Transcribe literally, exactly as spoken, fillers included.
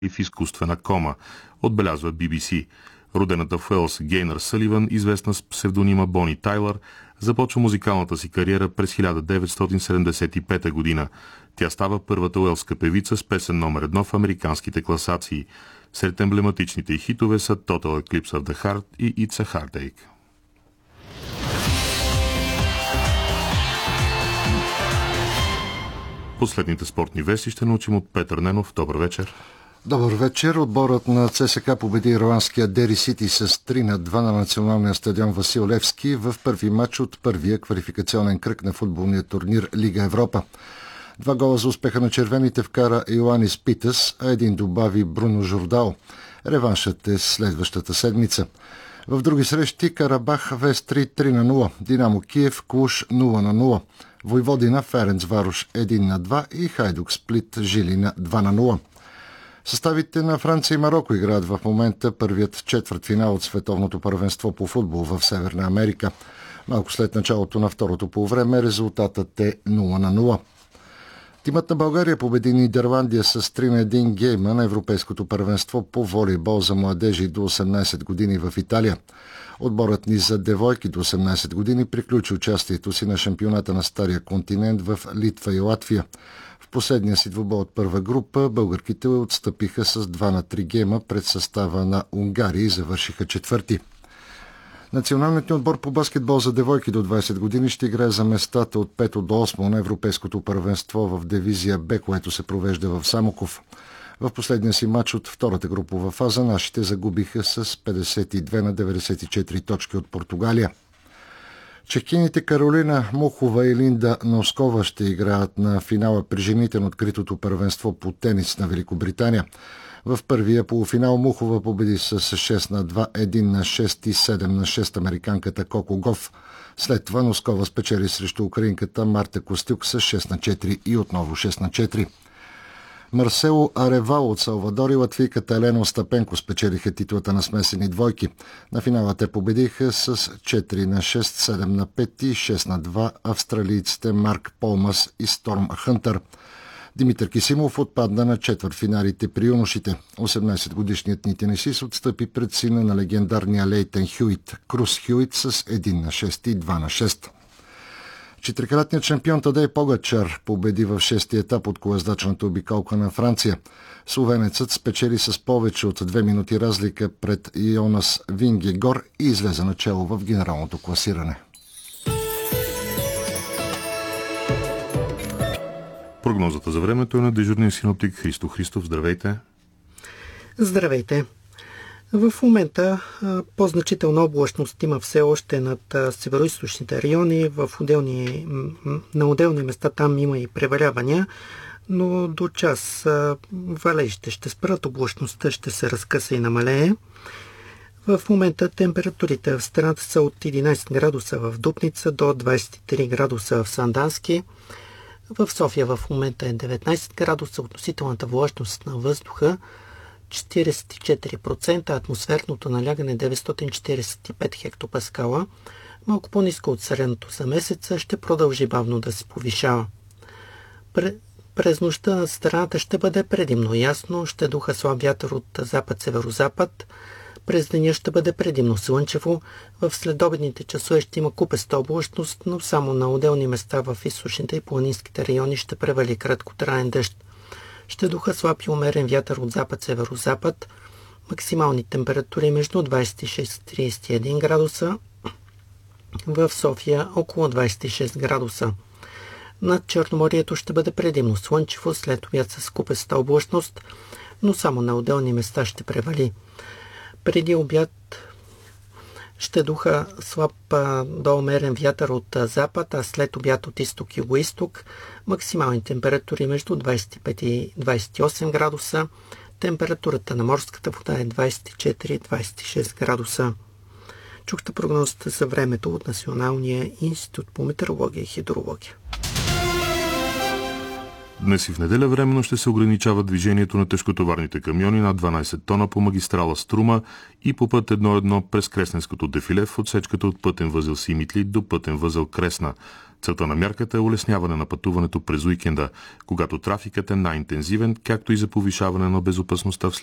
и в изкуствена кома, отбелязва Би Би Си. Родената в Уелс Гейнър Съливан, известна с псевдонима Бони Тайлър, започва музикалната си кариера през хиляда деветстотин седемдесет и пета година. Тя става първата уелска певица с песен номер едно в американските класации. Сред емблематичните й хитове са Total Eclipse of the Heart и It's a Heartache. Последните спортни вести ще научим от Петър Ненов. Добър вечер. Добър вечер. Отборът на ЦСКА победи ирландския Дери Сити с три на два на националния стадион Васил Левски в първи матч от първия квалификационен кръг на футболния турнир Лига Европа. Два гола за успеха на червените вкара Йоанис Питъс, а един добави Бруно Жордао. Реваншът е следващата седмица. В други срещи Карабах Вестри три на нула, Динамо Киев Клуш нула на нула, Войводина Ференцварош един на два и Хайдук Сплит Жилина два на нула. Съставите на Франция и Мароко играят в момента първият четвъртфинал от световното първенство по футбол в Северна Америка. Малко след началото на второто полувреме резултатът е нула на нула. Тимът на България победи Нидерландия с три на един гейма на Европейското първенство по волейбол за младежи до осемнайсет години в Италия. Отборът ни за девойки до осемнайсет години приключи участието си на шампионата на Стария континент в Литва и Латвия. В последния си двубой от първа група българките отстъпиха с два на три гейма пред състава на Унгария и завършиха четвърти. Националният ни отбор по баскетбол за девойки до двайсет години ще играе за местата от пето до осмо на Европейското първенство в дивизия Б, което се провежда в Самоков. В последния си матч от втората групова фаза нашите загубиха с петдесет и две на деветдесет и четири точки от Португалия. Чехините Каролина Мухова и Линда Носкова ще играят на финала при жените на откритото първенство по тенис на Великобритания. В първия полуфинал Мухова победи с шест на два, един на шест и седем на шест американката Коко Гоф. След това Носкова спечели срещу украинката Марта Костюк с шест на четири и отново шест на четири. Марсело Аревал от Салвадор и латвийката Елена Остапенко спечелиха титлата на смесени двойки. На финала те победиха с четири на шест, седем на пет и шест на два австралийците Марк Полмас и Сторм Хънтър. Димитър Кисимов отпадна на четвъртфиналите при юношите. осемнайсетгодишният ни тенисист отстъпи пред сина на легендарния Лейтън Хюит, Крус Хюит, с един на шест и два на шест. Четирикратният шампион Тадей Погачар победи в шестия етап от колездачната обиколка на Франция. Словенецът спечели с повече от две минути разлика пред Йонас Вингегор и излезе начело в генералното класиране. Прогнозата за времето е на дежурния синоптик Христо Христов. Здравейте! Здравейте! В момента по-значителна облачност има все още над североизточните райони. В отделни, на отделни места там има и превалявания, но до час валежите ще спрат, облачността ще се разкъса и намалее. В момента температурите в страната са от единайсет градуса в Дупница до двайсет и три градуса в Сандански. В София в момента е деветнайсет градуса, относителната влажност на въздуха четирийсет и четири процента, атмосферното налягане деветстотин четирийсет и пет хектопаскала, малко по-ниско от средното за месеца, ще продължи бавно да се повишава. През нощта над страната ще бъде предимно ясно, ще духа слаб вятър от запад-северозапад. През деня ще бъде предимно слънчево, в следобедните часове ще има купеста облачност, но само на отделни места в източните и планинските райони ще превали краткотраен дъжд. Ще духа слаб и умерен вятър от запад-северозапад, максимални температури между двайсет и шест и трийсет и един градуса, в София около двайсет и шест градуса. Над Черноморието ще бъде предимно слънчево, след обяд с купеста облачност, но само на отделни места ще превали. Преди обяд ще духа слаб до умерен вятър от запад, а след обяд от изток и югоизток. Максимални температури между двайсет и пет и двайсет и осем градуса. Температурата на морската вода е двайсет и четири до двайсет и шест градуса. Чухте прогнозата за времето от Националния институт по метеорология и хидрология. Днес и в неделя временно ще се ограничава движението на тежкотоварните камиони над дванайсет тона по магистрала Струма и по път едно едно през Кресненското дефиле в отсечката от пътен възел Симитли до пътен възел Кресна. Целта на мярката е улесняване на пътуването през уикенда, когато трафикът е най-интензивен, както и за повишаване на безопасността в